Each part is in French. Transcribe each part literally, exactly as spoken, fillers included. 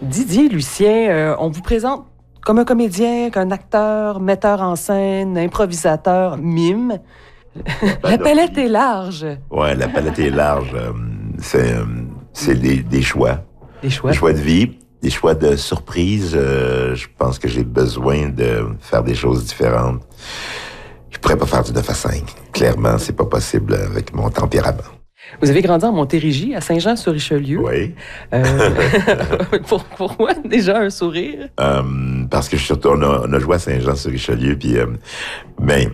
Didier Lucien, euh, on vous présente comme un comédien, qu'un acteur, metteur en scène, improvisateur, mime. La palette est large. Oui, la palette est large. Euh, c'est euh, c'est des, des choix. Des choix. Des choix de vie, des choix de surprise. Euh, je pense que j'ai besoin de faire des choses différentes. Je pourrais pas faire du neuf à cinq. Clairement, c'est pas possible avec mon tempérament. Vous avez grandi en Montérégie, à Saint-Jean-sur-Richelieu. Oui. Euh, pour, pourquoi déjà un sourire? Euh, parce que surtout, on a, on a joué à Saint-Jean-sur-Richelieu, puis euh, ben,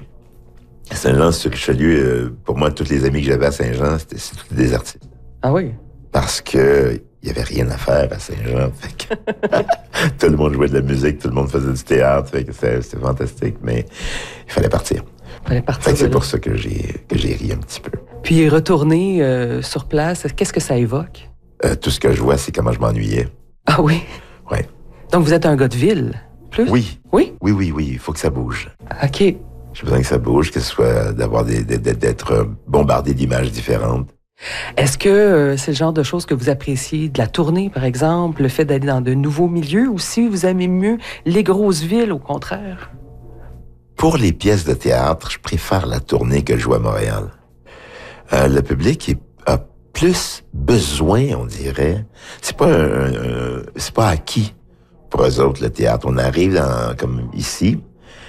Saint-Jean-sur-Richelieu, euh, pour moi, tous les amis que j'avais à Saint-Jean, c'était, c'était tous des artistes. Ah oui? Parce que il y avait rien à faire à Saint-Jean. Fait que tout le monde jouait de la musique, tout le monde faisait du théâtre, fait que c'était, c'était fantastique, mais il fallait partir. Il fallait partir. Fait que c'est là. pour ça que j'ai que j'ai ri un petit peu. Puis retourner euh, sur place, qu'est-ce que ça évoque? Euh, tout ce que je vois, c'est comment je m'ennuyais. Ah oui? Oui. Donc vous êtes un gars de ville, plus? Oui. Oui? Oui, oui, oui. Il faut que ça bouge. OK. J'ai besoin que ça bouge, que ce soit d'avoir des, d'être, d'être bombardé d'images différentes. Est-ce que euh, c'est le genre de choses que vous appréciez de la tournée, par exemple, le fait d'aller dans de nouveaux milieux, ou si vous aimez mieux les grosses villes, au contraire? Pour les pièces de théâtre, je préfère la tournée que le jouer à Montréal. Euh, le public est, a plus besoin, on dirait. C'est pas un, un, c'est pas acquis pour eux autres, le théâtre. On arrive dans, comme ici,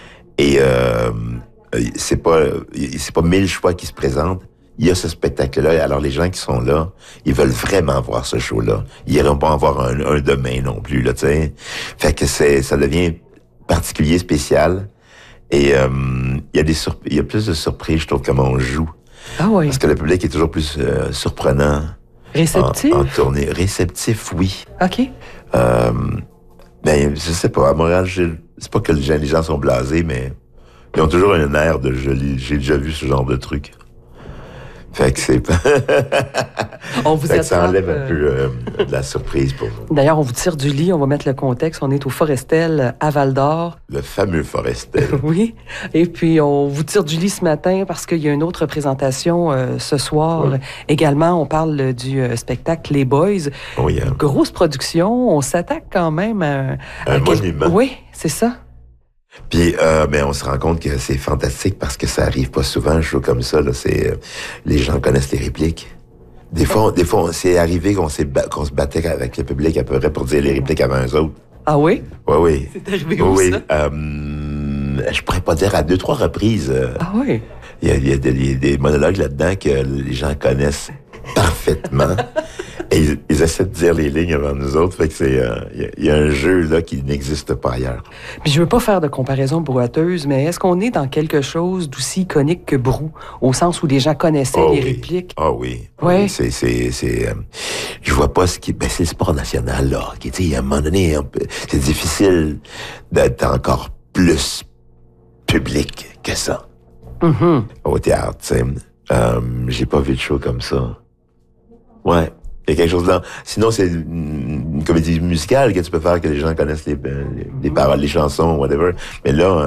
et euh, c'est pas c'est pas mille choix qui se présentent. Il y a ce spectacle-là. Alors, les gens qui sont là, ils veulent vraiment voir ce show-là. Ils iront pas en voir un, un demain non plus, là, tu sais. Fait que c'est, ça devient particulier, spécial. Et euh, il y a des surp- il y a plus de surprises, je trouve, comment on joue. Ah oui. Parce que le public est toujours plus euh, surprenant. Réceptif? En, en tournée. Réceptif, oui. OK. Euh, ben, je sais pas. À Montréal, j'ai, c'est pas que les gens, les gens sont blasés, mais ils ont toujours un air de joli. J'ai déjà vu ce genre de truc. Fait que c'est pas... On vous fait que ça attrape, enlève euh... un peu euh, de la surprise pour vous. D'ailleurs, on vous tire du lit, on va mettre le contexte. On est au Forestel à Val-d'Or. Le fameux Forestel. Oui. Et puis, on vous tire du lit ce matin parce qu'il y a une autre représentation euh, ce soir. Oui. Également, on parle du euh, spectacle Les Boys. Oui, hein. Grosse production. On s'attaque quand même à... à Un quel... monument. Oui, c'est ça. Puis, euh, ben, on se rend compte que c'est fantastique parce que ça arrive pas souvent, un show comme ça. Là, c'est, euh, les gens connaissent les répliques. Des fois, des fois, c'est arrivé qu'on, s'est ba- qu'on se battait avec le public à peu près pour dire les répliques avant eux autres. Ah oui? Oui, oui. C'est arrivé Oui, où, oui. ça? Euh, je pourrais pas dire à deux, trois reprises. Euh, Ah oui? Il y a, il y a des, il y a des monologues là-dedans que les gens connaissent parfaitement. Et ils, ils essaient de dire les lignes avant nous autres. Fait que c'est, euh, il y a, il y a un jeu là qui n'existe pas ailleurs. Puis je veux pas faire de comparaison brouetteuse, mais est-ce qu'on est dans quelque chose d'aussi iconique que Brou, au sens où les gens connaissaient Oh les oui. répliques? Ah oui. Ouais. Oui, c'est, c'est, c'est, euh, je vois pas ce qui, ben c'est le sport national là. Qui, tu sais, à un moment donné, un peu, c'est difficile d'être encore plus public que ça Mm-hmm. au théâtre. Tu sais, euh, j'ai pas vu de show comme ça. Ouais. Il y a quelque chose là. Sinon, c'est une, une comédie musicale que tu peux faire que les gens connaissent les, les, les paroles, les chansons, whatever. Mais là,